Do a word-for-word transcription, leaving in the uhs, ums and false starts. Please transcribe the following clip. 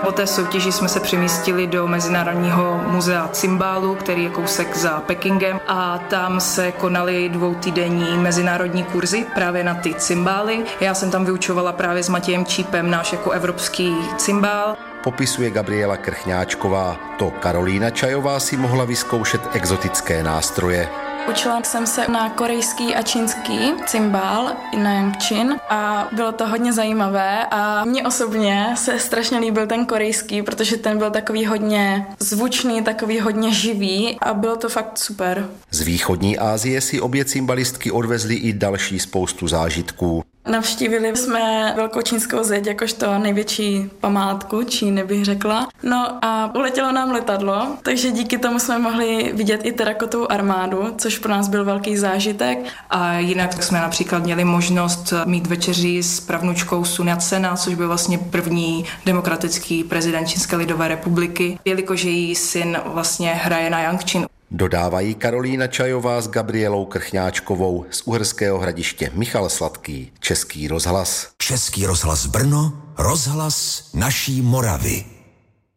Po té soutěži jsme se přemístili do Mezinárodního muzea cymbálu, který je kousek za Pekingem, a tam se konaly dvoutýdenní mezinárodní kurzy právě na ty cymbály. Já jsem tam vyučovala právě s Matějem Čípem náš jako evropský cymbál. Popisuje Gabriela Krchňáčková. To Karolína Čajová si mohla vyzkoušet exotické nástroje. Učila jsem se na korejský a čínský cymbál na Yangqin a bylo to hodně zajímavé a mně osobně se strašně líbil ten korejský, protože ten byl takový hodně zvučný, takový hodně živý a bylo to fakt super. Z východní Asie si obě cymbalistky odvezly i další spoustu zážitků. Navštívili jsme Velkou čínskou zeď jakožto největší památku Číny, bych řekla. No a uletělo nám letadlo, takže díky tomu jsme mohli vidět i terakotovou armádu, což pro nás byl velký zážitek. A jinak jsme například měli možnost mít večeři s pravnučkou Sun Yat-sena, což byl vlastně první demokratický prezident Čínské lidové republiky, jelikož její syn vlastně hraje na Yangqin. Dodávají Karolína Čajová s Gabrielou Krchňáčkovou z Uherského Hradiště. Michal Sladký, Český rozhlas. Český rozhlas Brno, rozhlas naší Moravy.